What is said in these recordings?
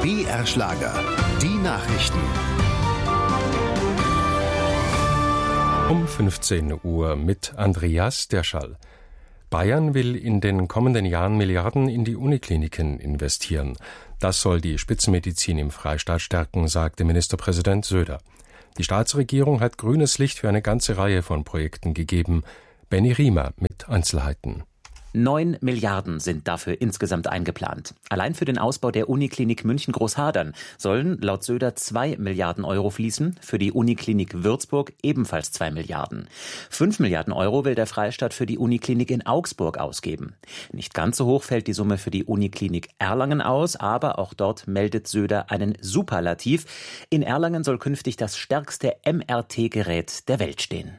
BR Schlager, die Nachrichten. Um 15 Uhr mit Andreas Derschall. Bayern will in den kommenden Jahren Milliarden in die Unikliniken investieren. Das soll die Spitzenmedizin im Freistaat stärken, sagte Ministerpräsident Söder. Die Staatsregierung hat grünes Licht für eine ganze Reihe von Projekten gegeben. Benny Riemer mit Einzelheiten. 9 Milliarden sind dafür insgesamt eingeplant. Allein für den Ausbau der Uniklinik München-Großhadern sollen laut Söder 2 Milliarden Euro fließen, für die Uniklinik Würzburg ebenfalls 2 Milliarden. 5 Milliarden Euro will der Freistaat für die Uniklinik in Augsburg ausgeben. Nicht ganz so hoch fällt die Summe für die Uniklinik Erlangen aus, aber auch dort meldet Söder einen Superlativ. In Erlangen soll künftig das stärkste MRT-Gerät der Welt stehen.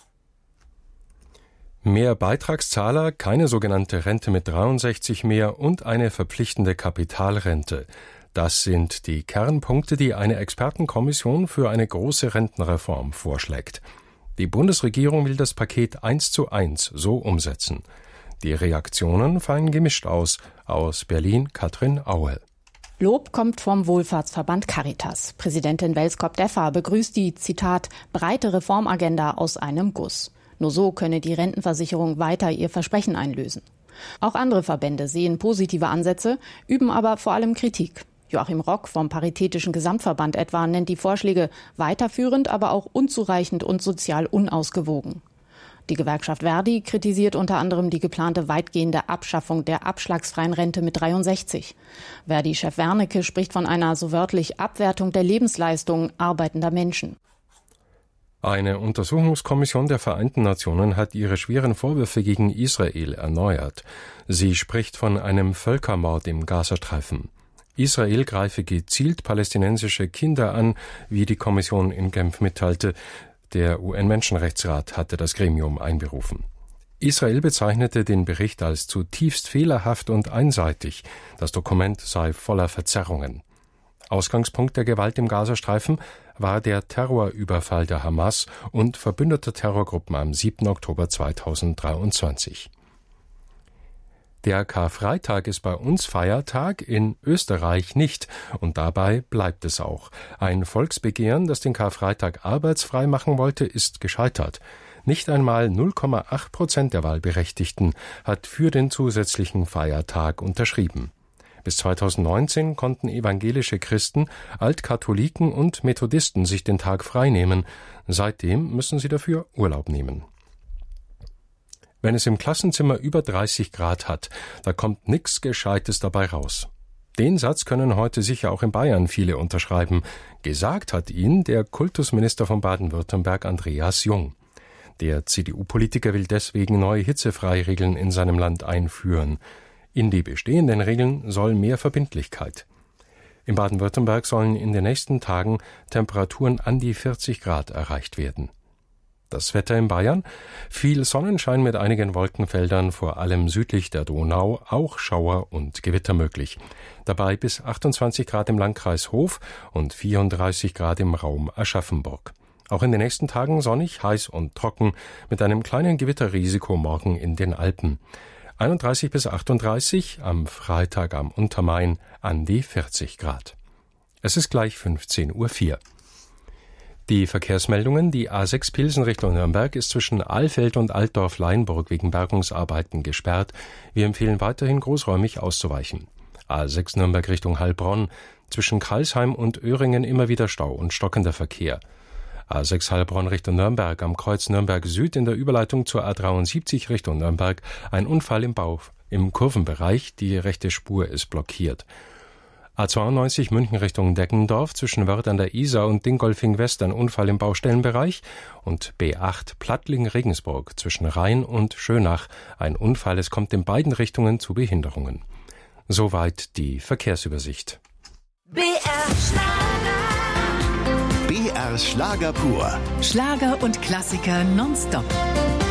Mehr Beitragszahler, keine sogenannte Rente mit 63 mehr und eine verpflichtende Kapitalrente. Das sind die Kernpunkte, die eine Expertenkommission für eine große Rentenreform vorschlägt. Die Bundesregierung will das Paket 1:1 so umsetzen. Die Reaktionen fallen gemischt aus. Aus Berlin Katrin Aue. Lob kommt vom Wohlfahrtsverband Caritas. Präsidentin Welskop-Deffer begrüßt die, Zitat, breite Reformagenda aus einem Guss. Nur so könne die Rentenversicherung weiter ihr Versprechen einlösen. Auch andere Verbände sehen positive Ansätze, üben aber vor allem Kritik. Joachim Rock vom Paritätischen Gesamtverband etwa nennt die Vorschläge weiterführend, aber auch unzureichend und sozial unausgewogen. Die Gewerkschaft Verdi kritisiert unter anderem die geplante weitgehende Abschaffung der abschlagsfreien Rente mit 63. Verdi-Chef Wernicke spricht von einer so wörtlich Abwertung der Lebensleistung arbeitender Menschen. Eine Untersuchungskommission der Vereinten Nationen hat ihre schweren Vorwürfe gegen Israel erneuert. Sie spricht von einem Völkermord im Gazastreifen. Israel greife gezielt palästinensische Kinder an, wie die Kommission in Genf mitteilte. Der UN-Menschenrechtsrat hatte das Gremium einberufen. Israel bezeichnete den Bericht als zutiefst fehlerhaft und einseitig. Das Dokument sei voller Verzerrungen. Ausgangspunkt der Gewalt im Gazastreifen war der Terrorüberfall der Hamas und verbündeter Terrorgruppen am 7. Oktober 2023. Der Karfreitag ist bei uns Feiertag, in Österreich nicht. Und dabei bleibt es auch. Ein Volksbegehren, das den Karfreitag arbeitsfrei machen wollte, ist gescheitert. Nicht einmal 0,8% der Wahlberechtigten hat für den zusätzlichen Feiertag unterschrieben. Bis 2019 konnten evangelische Christen, Altkatholiken und Methodisten sich den Tag freinehmen. Seitdem müssen sie dafür Urlaub nehmen. Wenn es im Klassenzimmer über 30 Grad hat, da kommt nichts Gescheites dabei raus. Den Satz können heute sicher auch in Bayern viele unterschreiben. Gesagt hat ihn der Kultusminister von Baden-Württemberg Andreas Jung. Der CDU-Politiker will deswegen neue Hitzefreiregeln in seinem Land einführen. In die bestehenden Regeln soll mehr Verbindlichkeit. In Baden-Württemberg sollen in den nächsten Tagen Temperaturen an die 40 Grad erreicht werden. Das Wetter in Bayern? Viel Sonnenschein mit einigen Wolkenfeldern, vor allem südlich der Donau, auch Schauer und Gewitter möglich. Dabei bis 28 Grad im Landkreis Hof und 34 Grad im Raum Aschaffenburg. Auch in den nächsten Tagen sonnig, heiß und trocken, mit einem kleinen Gewitterrisiko morgen in den Alpen. 31 bis 38, am Freitag am Untermain an die 40 Grad. Es ist gleich 15:04 Uhr. Die Verkehrsmeldungen: Die A6 Pilsen Richtung Nürnberg ist zwischen Alfeld und Altdorf-Leinburg wegen Bergungsarbeiten gesperrt. Wir empfehlen weiterhin großräumig auszuweichen. A6 Nürnberg Richtung Heilbronn, zwischen Crailsheim und Öhringen immer wieder Stau und stockender Verkehr. A6 Heilbronn Richtung Nürnberg, am Kreuz Nürnberg Süd in der Überleitung zur A73 Richtung Nürnberg, ein Unfall im Kurvenbereich, die rechte Spur ist blockiert. A92 München Richtung Deggendorf, zwischen Wörth an der Isar und Dingolfing West ein Unfall im Baustellenbereich und B8 Plattling-Regensburg zwischen Rhein und Schönach ein Unfall, es kommt in beiden Richtungen zu Behinderungen. Soweit die Verkehrsübersicht. BR Schlager pur. Schlager und Klassiker nonstop.